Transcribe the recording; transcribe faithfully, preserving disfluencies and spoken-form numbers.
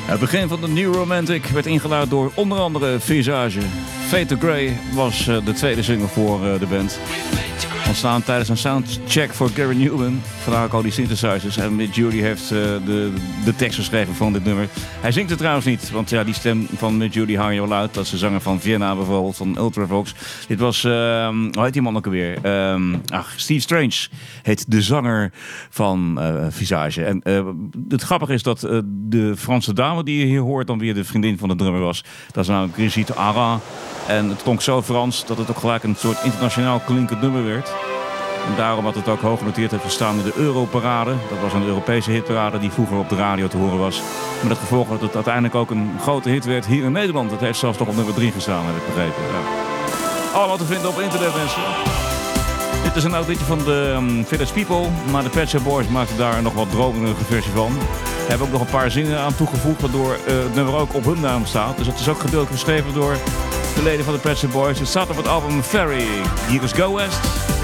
Het begin van de New Romantic werd ingeluid door onder andere Visage. Fade to Grey was uh, de tweede single voor uh, de band. Ontstaan tijdens een soundcheck voor Gary Newman. Vandaar ook al die synthesizers. En Mick Judy heeft uh, de, de tekst geschreven van dit nummer. Hij zingt het trouwens niet. Want ja, die stem van Mick Judy hang je wel uit. Dat is de zanger van Vienna bijvoorbeeld. Van Ultravox. Dit was, uh, hoe heet die man ook alweer? Um, ach, Steve Strange heet de zanger van uh, Visage. En uh, het grappige is dat uh, de Franse dame die je hier hoort dan weer de vriendin van de drummer was. Dat is namelijk Brigitte Ara. En het klonk zo Frans dat het ook gelijk een soort internationaal klinkend nummer werd. En daarom had het ook hoog genoteerd heeft gestaan in de Europarade. Dat was een Europese hitparade die vroeger op de radio te horen was. Met het gevolg dat het uiteindelijk ook een grote hit werd hier in Nederland. Het heeft zelfs nog op nummer drie gestaan, heb ik begrepen. Ja. Allemaal te vinden op internet, mensen. Dit is een oud liedje van de um, Village People. Maar de Pet Shop Boys maakten daar een nog wat dromerige versie van. Hebben ook nog een paar zinnen aan toegevoegd, waardoor uh, het nummer ook op hun naam staat. Dus het is ook gedeeltelijk geschreven door de leden van de Pet Shop Boys. Het staat op het album Ferry. Hier is Go West.